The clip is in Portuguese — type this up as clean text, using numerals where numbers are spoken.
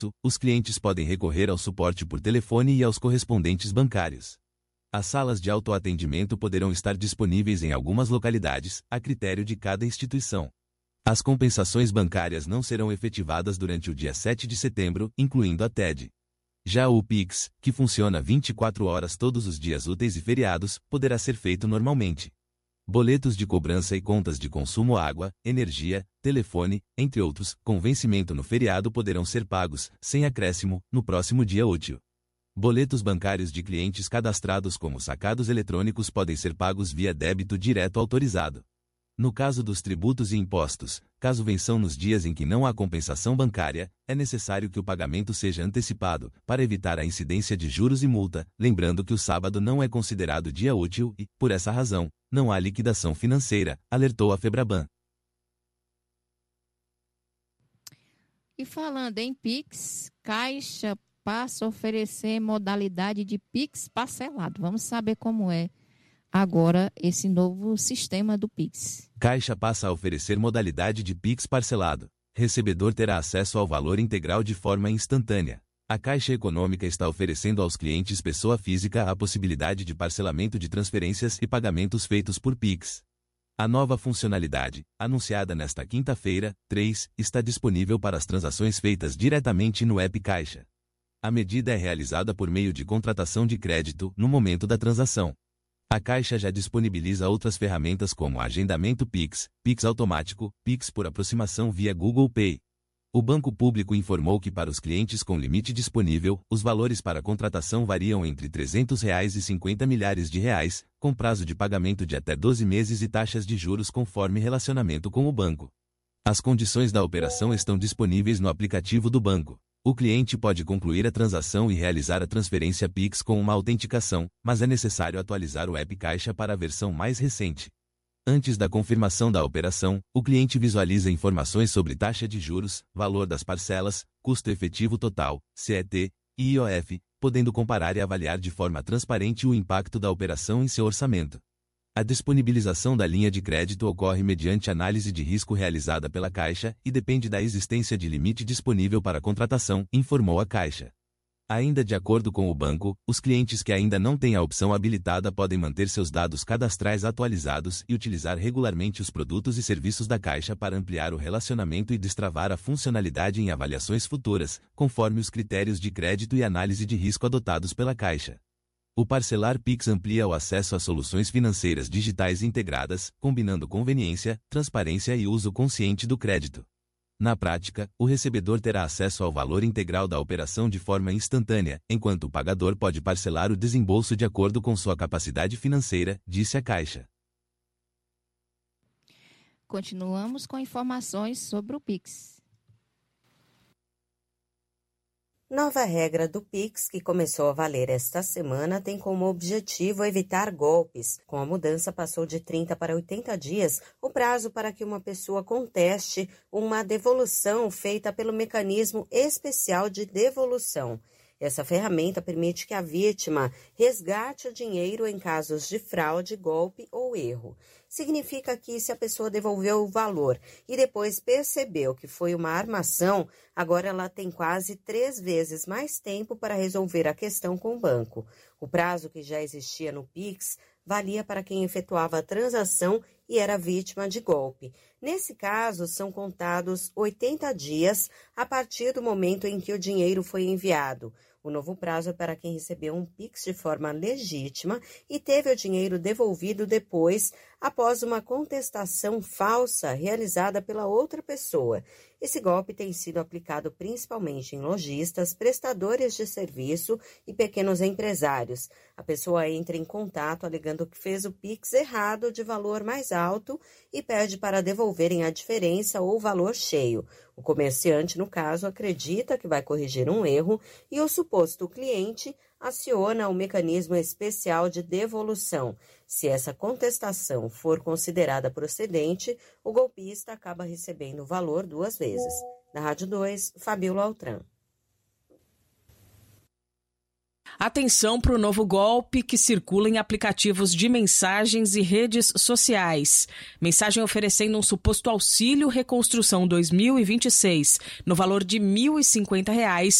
os clientes podem recorrer ao suporte por telefone e aos correspondentes bancários. As salas de autoatendimento poderão estar disponíveis em algumas localidades, a critério de cada instituição. As compensações bancárias não serão efetivadas durante o dia 7 de setembro, incluindo a TED. Já o Pix, que funciona 24 horas todos os dias úteis e feriados, poderá ser feito normalmente. Boletos de cobrança e contas de consumo água, energia, telefone, entre outros, com vencimento no feriado poderão ser pagos, sem acréscimo, no próximo dia útil. Boletos bancários de clientes cadastrados como sacados eletrônicos podem ser pagos via débito direto autorizado. No caso dos tributos e impostos, caso vençam nos dias em que não há compensação bancária, é necessário que o pagamento seja antecipado, para evitar a incidência de juros e multa, lembrando que o sábado não é considerado dia útil e, por essa razão, não há liquidação financeira, alertou a Febraban. E falando em Pix, Caixa passa a oferecer modalidade de Pix parcelado. Vamos saber como é agora esse novo sistema do Pix. Caixa passa a oferecer modalidade de Pix parcelado. Recebedor terá acesso ao valor integral de forma instantânea. A Caixa Econômica está oferecendo aos clientes pessoa física a possibilidade de parcelamento de transferências e pagamentos feitos por Pix. A nova funcionalidade, anunciada nesta quinta-feira, 3, está disponível para as transações feitas diretamente no app Caixa. A medida é realizada por meio de contratação de crédito no momento da transação. A Caixa já disponibiliza outras ferramentas como agendamento Pix, Pix automático, Pix por aproximação via Google Pay. O Banco Público informou que para os clientes com limite disponível, os valores para contratação variam entre R$ 300 e R$ milhares, com prazo de pagamento de até 12 meses e taxas de juros conforme relacionamento com o banco. As condições da operação estão disponíveis no aplicativo do banco. O cliente pode concluir a transação e realizar a transferência Pix com uma autenticação, mas é necessário atualizar o app Caixa para a versão mais recente. Antes da confirmação da operação, o cliente visualiza informações sobre taxa de juros, valor das parcelas, custo efetivo total, CET e IOF, podendo comparar e avaliar de forma transparente o impacto da operação em seu orçamento. A disponibilização da linha de crédito ocorre mediante análise de risco realizada pela Caixa e depende da existência de limite disponível para contratação, informou a Caixa. Ainda de acordo com o banco, os clientes que ainda não têm a opção habilitada podem manter seus dados cadastrais atualizados e utilizar regularmente os produtos e serviços da Caixa para ampliar o relacionamento e destravar a funcionalidade em avaliações futuras, conforme os critérios de crédito e análise de risco adotados pela Caixa. O Parcelar Pix amplia o acesso a soluções financeiras digitais integradas, combinando conveniência, transparência e uso consciente do crédito. Na prática, o recebedor terá acesso ao valor integral da operação de forma instantânea, enquanto o pagador pode parcelar o desembolso de acordo com sua capacidade financeira, disse a Caixa. Continuamos com informações sobre o Pix. Nova regra do Pix, que começou a valer esta semana, tem como objetivo evitar golpes. Com a mudança, passou de 30 para 80 dias o prazo para que uma pessoa conteste uma devolução feita pelo mecanismo especial de devolução. Essa ferramenta permite que a vítima resgate o dinheiro em casos de fraude, golpe ou erro. Significa que se a pessoa devolveu o valor e depois percebeu que foi uma armação, agora ela tem quase 3 vezes mais tempo para resolver a questão com o banco. O prazo que já existia no Pix valia para quem efetuava a transação e era vítima de golpe. Nesse caso, são contados 80 dias a partir do momento em que o dinheiro foi enviado. O novo prazo é para quem recebeu um Pix de forma legítima e teve o dinheiro devolvido depois, após uma contestação falsa realizada pela outra pessoa. Esse golpe tem sido aplicado principalmente em lojistas, prestadores de serviço e pequenos empresários. A pessoa entra em contato alegando que fez o Pix errado de valor mais alto e pede para devolverem a diferença ou o valor cheio. O comerciante, no caso, acredita que vai corrigir um erro e o suposto cliente aciona o mecanismo especial de devolução. Se essa contestação for considerada procedente, o golpista acaba recebendo o valor 2 vezes. Da Rádio 2, Fabíola Altran. Atenção para o novo golpe que circula em aplicativos de mensagens e redes sociais. Mensagem oferecendo um suposto auxílio Reconstrução 2026 no valor de R$ 1.050